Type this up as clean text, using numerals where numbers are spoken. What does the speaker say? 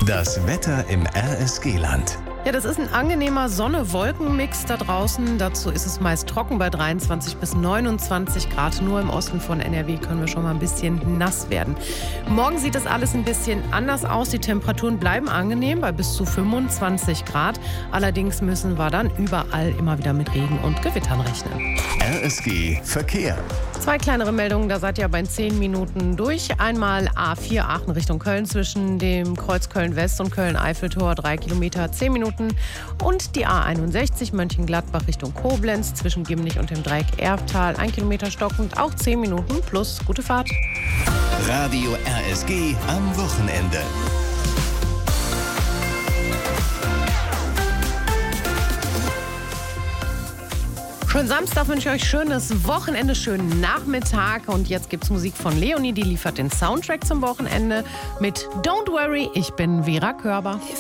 Das Wetter im RSG-Land. Ja, das ist ein angenehmer Sonne-Wolken-Mix da draußen. Dazu ist es meist trocken bei 23 bis 29 Grad. Nur im Osten von NRW können wir schon mal ein bisschen nass werden. Morgen sieht das alles ein bisschen anders aus. Die Temperaturen bleiben angenehm bei bis zu 25 Grad. Allerdings müssen wir dann überall immer wieder mit Regen und Gewittern rechnen. RSG Verkehr. 2 kleinere Meldungen, da seid ihr aber in 10 Minuten durch. Einmal A4 Aachen Richtung Köln zwischen dem Kreuz Köln-West und Köln-Eiffeltor, 3 Kilometer, 10 Minuten. Und die A61 Mönchengladbach Richtung Koblenz zwischen Gimlich und dem Dreieck Erbtal, 1 Kilometer stockend, auch 10 Minuten plus gute Fahrt. Radio RSG am Wochenende. Schönen Samstag wünsche ich euch, schönes Wochenende, schönen Nachmittag. Und jetzt gibt's Musik von Leonie, die liefert den Soundtrack zum Wochenende mit Don't Worry, ich bin Vera Körber.